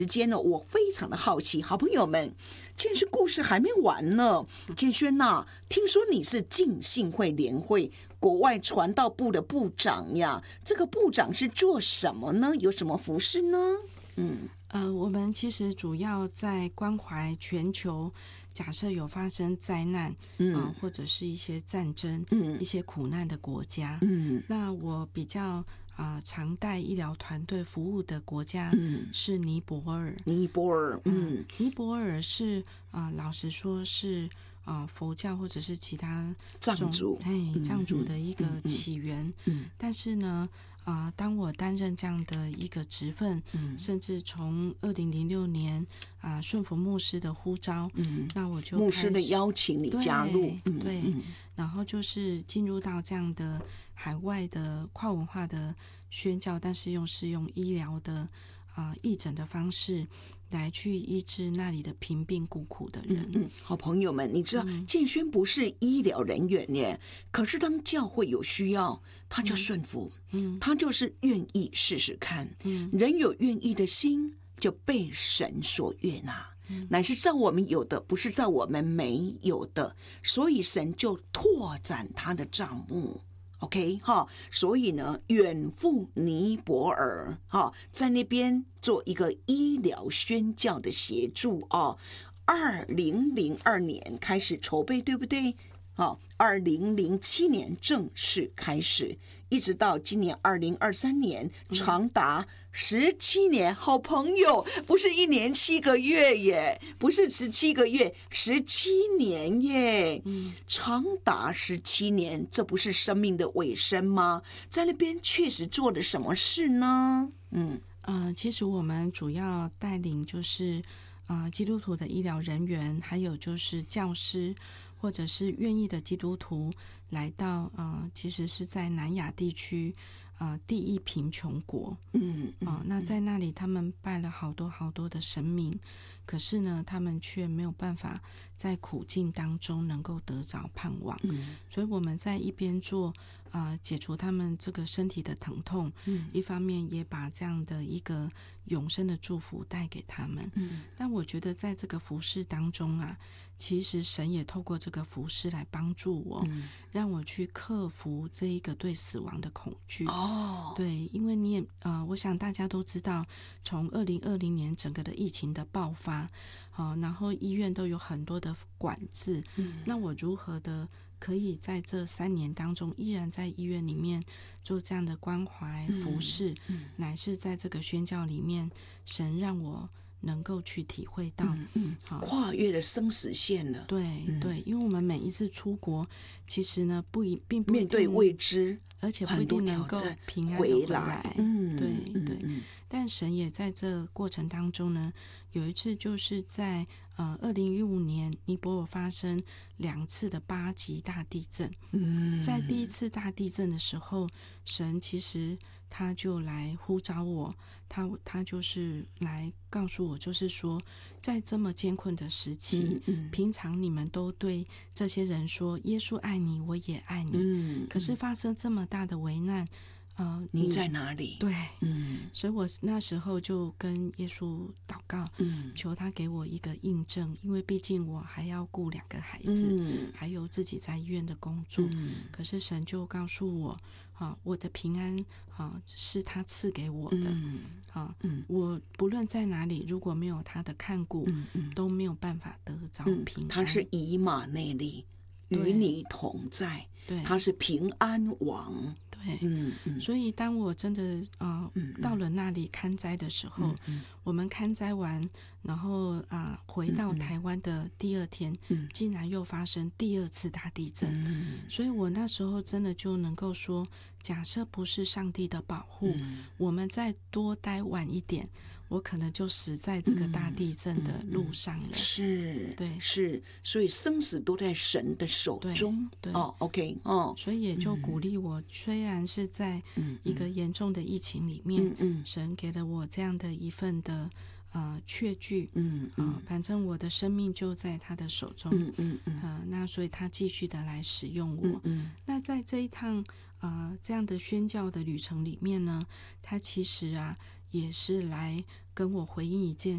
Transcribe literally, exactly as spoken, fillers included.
时间呢，我非常的好奇，好朋友们，建轩故事还没完呢。建轩呐、啊，听说你是浸信会联会国外传道部的部长呀，这个部长是做什么呢？有什么服事呢？嗯， 呃，我们其实主要在关怀全球，假设有发生灾难，嗯、呃，或者是一些战争，嗯，一些苦难的国家，嗯，那我比较啊、呃，常带医疗团队服务的国家是尼泊尔， 尼泊尔，嗯， 呃、尼泊尔是啊、呃，老实说是啊、呃，佛教或者是其他藏族， 哎，藏族的一个起源，嗯，嗯但是呢。啊、呃，当我担任这样的一个职分，嗯，甚至从二零零六年啊、呃、顺服牧师的呼召，嗯，那我就牧师的邀请你加入， 对，嗯、对嗯，然后就是进入到这样的海外的跨文化的宣教，但是用是用医疗的啊、呃、义诊的方式。来去医治那里的贫病孤苦的人。 嗯，嗯好朋友们，你知道、嗯、建轩不是医疗人员耶，可是当教会有需要，他就顺服，嗯，他就是愿意试试看，嗯，人有愿意的心，就被神所悦纳。嗯、乃是照我们有的，不是照我们没有的，所以神就拓展他的帐幕。OK 哈，所以呢，远赴尼泊尔哈，在那边做一个医疗宣教的协助哦。二零零二年开始筹备，对不对？好，二零零七年正式开始，一直到今年二零二三年，长达十七年。好朋友，不是一年七个月耶，不是十七个月，十七年耶，嗯，长达十七年，这不是生命的尾声吗？在那边确实做了什么事呢？嗯， 呃，其实我们主要带领就是呃基督徒的医疗人员，还有就是教师。或者是愿意的基督徒来到呃，其实是在南亚地区呃第一贫穷国，嗯啊、呃，那在那里他们拜了好多好多的神明，可是呢，他们却没有办法在苦境当中能够得着盼望，嗯，所以我们在一边做呃解除他们这个身体的疼痛，嗯，一方面也把这样的一个永生的祝福带给他们，嗯，但我觉得在这个服事当中啊。其实神也透过这个服事来帮助我、嗯、让我去克服这一个对死亡的恐惧哦。对，因为你也呃，我想大家都知道，从二零二零年整个的疫情的爆发、呃、然后医院都有很多的管制、嗯、那我如何的可以在这三年当中依然在医院里面做这样的关怀服事、嗯嗯、乃是在这个宣教里面神让我能够去体会到， 嗯嗯，跨越了生死线了。 对、嗯、对，因为我们每一次出国，其实呢不一并不一定面对未知， 而且不一定能够平安的回来。嗯，对对、嗯。但神也在这过程当中呢，有一次就是在呃二零一五年尼泊尔发生两次的八级大地震。嗯，在第一次大地震的时候，神其实他就来呼召我，他他就是来告诉我，就是说，在这么艰困的时期，嗯嗯、平常你们都对这些人说耶稣爱你，我也爱你，嗯、可是发生这么大的危难。呃， 你在哪里？ 对，嗯，所以我那时候就跟耶稣祷告，嗯，求他给我一个印证，因为毕竟我还要顾两个孩子，嗯，还有自己在医院的工作，嗯，可是神就告诉我，啊，我的平安啊是他赐给我的，嗯，啊，嗯，我不论在哪里，如果没有他的看顾，嗯嗯，都没有办法得着平安。嗯、 他是以马内利，与你同在，对，他是平安王。 对，嗯嗯，所以当我真的呃、嗯嗯、到了那里看灾的时候，嗯嗯、我们看灾完，然后啊、呃、回到台湾的第二天，嗯，竟然又发生第二次大地震，嗯，所以我那时候真的就能够说，假设不是上帝的保护，嗯，我们再多待晚一点，我可能就死在这个大地震的路上了。嗯嗯、 是， 对， 是，所以生死都在神的手中。 对，对哦 ，OK， 哦， 所以也就鼓励我，嗯、虽然是在一个严重的疫情里面，嗯嗯、神给了我这样的一份的呃确据，嗯啊、呃，反正我的生命就在他的手中，嗯嗯嗯，呃，那所以他继续的来使用我。嗯嗯、那在这一趟呃这样的宣教的旅程里面呢，他其实啊也是来跟我回应一件